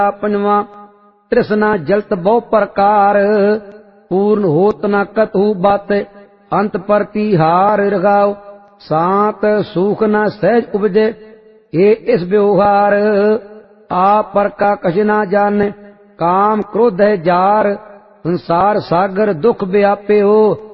पंजवा तृष्णा जलत बहु प्रकार पूर्ण होत न कतहु बात अंत प्रतिहार रगाओ सांत सूख न सहज उपजे ये इस व्यवहार आप पर का कछ ना जाने काम क्रोध है जार संसार सागर दुख व्यापे हो